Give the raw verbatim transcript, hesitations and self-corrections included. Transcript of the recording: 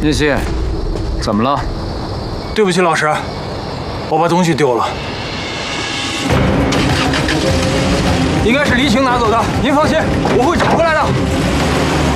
聂西，怎么了？ 对不起，老师，我把东西丢了，应该是黎晴拿走的。您放心，我会找回来的。